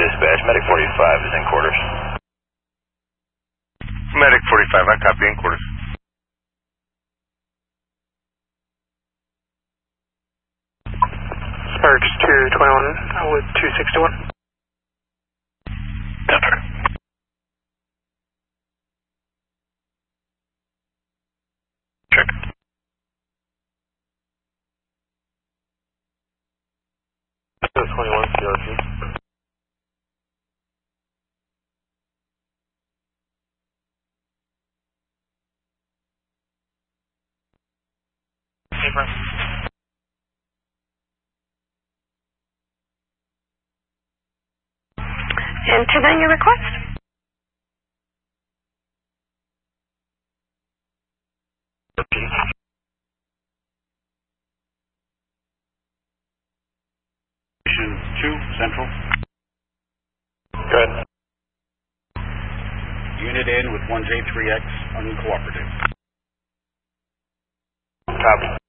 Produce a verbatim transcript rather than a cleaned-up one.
dispatch. Medic forty-five is in quarters. Medic forty-five, I copy in quarters. Sparks two twenty-one with two sixty-one. Enter. Check. twenty-one C R T. Paper. Enter then your request. two, Central. Go ahead. Unit in with one J three X, uncooperative. Copy.